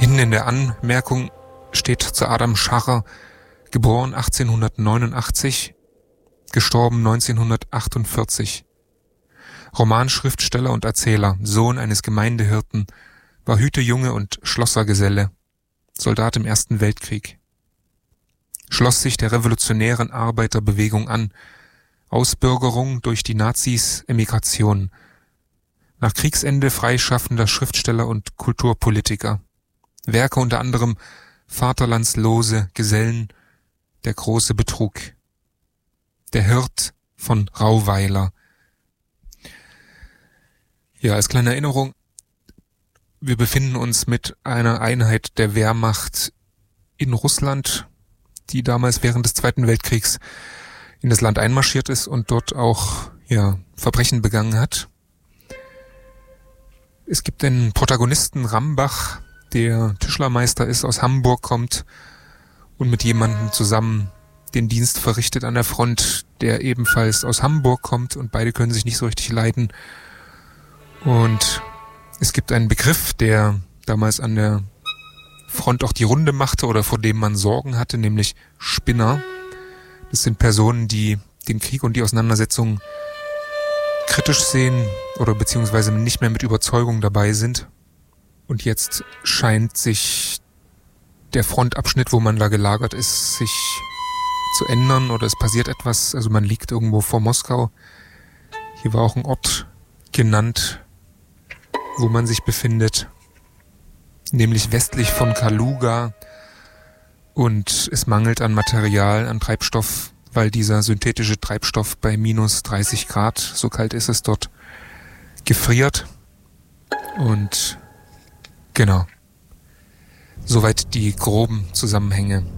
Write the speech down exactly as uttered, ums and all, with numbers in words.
Hinten in der Anmerkung steht zu Adam Scharrer, geboren achtzehnhundertneunundachtzig, gestorben neunzehnhundertachtundvierzig. Romanschriftsteller und Erzähler, Sohn eines Gemeindehirten, war Hütejunge und Schlossergeselle, Soldat im Ersten Weltkrieg. Schloss sich der revolutionären Arbeiterbewegung an, Ausbürgerung durch die Nazis, Emigration. Nach Kriegsende freischaffender Schriftsteller und Kulturpolitiker. Werke unter anderem Vaterlandslose Gesellen, Der große Betrug. Der Hirt von Rauweiler. Ja, als kleine Erinnerung, wir befinden uns mit einer Einheit der Wehrmacht in Russland, die damals während des Zweiten Weltkriegs in das Land einmarschiert ist und dort auch ja Verbrechen begangen hat. Es gibt den Protagonisten Rambach, der Tischlermeister ist, aus Hamburg kommt und mit jemandem zusammen den Dienst verrichtet an der Front, der ebenfalls aus Hamburg kommt, und beide können sich nicht so richtig leiden. Und es gibt einen Begriff, der damals an der Front auch die Runde machte oder vor dem man Sorgen hatte, nämlich Spinner. Das sind Personen, die den Krieg und die Auseinandersetzung kritisch sehen oder beziehungsweise nicht mehr mit Überzeugung dabei sind. Und jetzt scheint sich der Frontabschnitt, wo man da gelagert ist, sich zu ändern oder es passiert etwas. Also man liegt irgendwo vor Moskau. Hier war auch ein Ort genannt, wo man sich befindet, nämlich westlich von Kaluga. Und es mangelt an Material, an Treibstoff, weil dieser synthetische Treibstoff bei minus dreißig Grad, so kalt ist es dort, gefriert. Und genau, soweit die groben Zusammenhänge.